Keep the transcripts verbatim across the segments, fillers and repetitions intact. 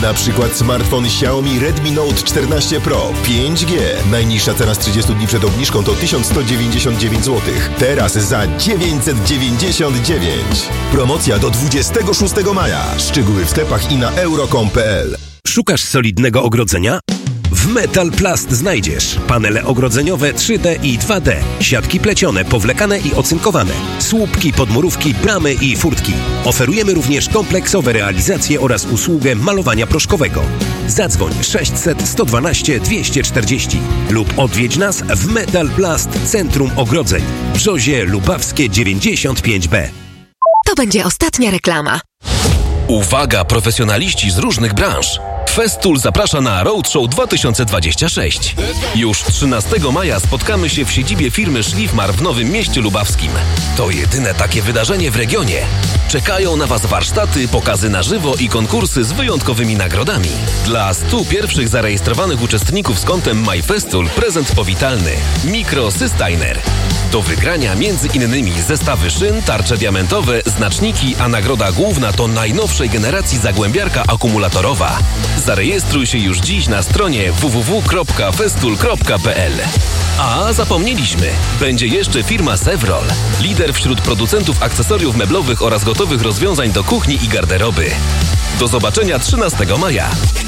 Na przykład smartfon Xiaomi Redmi Note czternaście Pro pięć G. Najniższa cena z trzydziestu dni przed obniżką to tysiąc sto dziewięćdziesiąt dziewięć złotych. Teraz za dziewięćset dziewięćdziesiąt dziewięć. Promocja do dwudziestego szóstego maja. Szczegóły w sklepach i na euro kropka com kropka p l. Szukasz solidnego ogrodzenia? W Metal Plast znajdziesz panele ogrodzeniowe trzy D i dwa D, siatki plecione, powlekane i ocynkowane, słupki, podmurówki, bramy i furtki. Oferujemy również kompleksowe realizacje oraz usługę malowania proszkowego. Zadzwoń sześćset sto dwanaście dwieście czterdzieści lub odwiedź nas w Metal Plast Centrum Ogrodzeń, Brzozie Lubawskie dziewięćdziesiąt pięć B. To będzie ostatnia reklama. Uwaga, profesjonaliści z różnych branż! Festool zaprasza na Roadshow dwa tysiące dwadzieścia sześć. Już trzynastego maja spotkamy się w siedzibie firmy Szlifmar w Nowym Mieście Lubawskim. To jedyne takie wydarzenie w regionie. Czekają na Was warsztaty, pokazy na żywo i konkursy z wyjątkowymi nagrodami. Dla stu pierwszych zarejestrowanych uczestników z kontem MyFestool prezent powitalny – Micro Systeiner. Do wygrania między innymi zestawy szyn, tarcze diamentowe, znaczniki, a nagroda główna to najnowszej generacji zagłębiarka akumulatorowa. Zarejestruj się już dziś na stronie w w w kropka festool kropka p l. A zapomnieliśmy, będzie jeszcze firma Sevrol, lider wśród producentów akcesoriów meblowych oraz gotowych rozwiązań do kuchni i garderoby. Do zobaczenia trzynastego maja.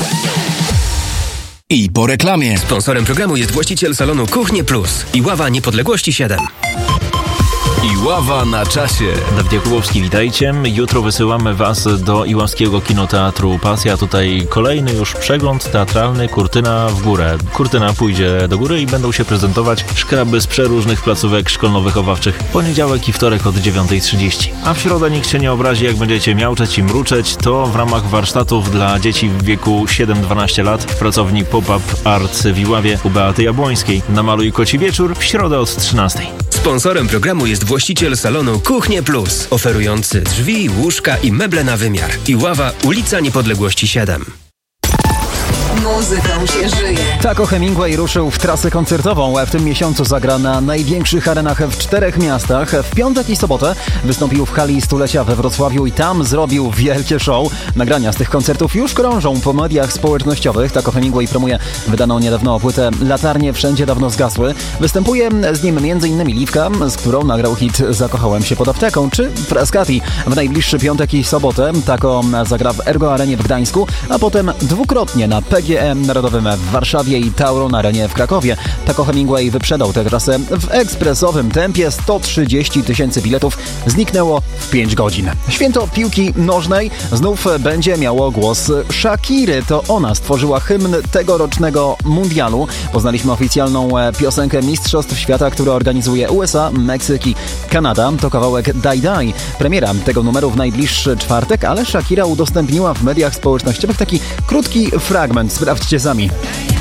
I po reklamie. Sponsorem programu jest właściciel salonu Kuchnie Plus i Ława Niepodległości siedem. Iława na czasie. Dawid Jakubowski, witajcie. Jutro wysyłamy Was do Iławskiego Kinoteatru Pasja. Tutaj kolejny już przegląd teatralny Kurtyna w górę. Kurtyna pójdzie do góry i będą się prezentować szkraby z przeróżnych placówek szkolno-wychowawczych. Poniedziałek i wtorek od dziewiątej trzydzieści. A w środę nikt się nie obrazi, jak będziecie miauczeć i mruczeć. To w ramach warsztatów dla dzieci w wieku siedem do dwunastu lat w pracowni Pop-Up Arts w Iławie u Beaty Jabłońskiej. Namaluj koci wieczór w środę od trzynastej. Sponsorem programu jest właściciel salonu Kuchnie Plus, oferujący drzwi, łóżka i meble na wymiar. Iława, ulica Niepodległości siedem. Muzyką się żyje. Taco Hemingway ruszył w trasę koncertową. W tym miesiącu zagra na największych arenach w czterech miastach. W piątek i sobotę wystąpił w hali stulecia we Wrocławiu i tam zrobił wielkie show. Nagrania z tych koncertów już krążą po mediach społecznościowych. Taco Hemingway promuje wydaną niedawno płytę Latarnie wszędzie dawno zgasły. Występuje z nim m.in. Liwka, z którą nagrał hit Zakochałem się pod apteką, czy Freskati. W najbliższy piątek i sobotę Taco zagra w Ergo Arenie w Gdańsku, a potem dwukrotnie na P G E Narodowym w Warszawie i Tauron Arenie w Krakowie. Taco Hemingway wyprzedał tę trasę w ekspresowym tempie. sto trzydzieści tysięcy biletów zniknęło w pięć godzin. Święto piłki nożnej znów będzie miało głos Shakiry. To ona stworzyła hymn tegorocznego mundialu. Poznaliśmy oficjalną piosenkę Mistrzostw Świata, które organizuje U S A, Meksyk i Kanada. To kawałek Die Die. Premiera tego numeru w najbliższy czwartek, ale Shakira udostępniła w mediach społecznościowych taki krótki fragment. Sprawdźcie sami.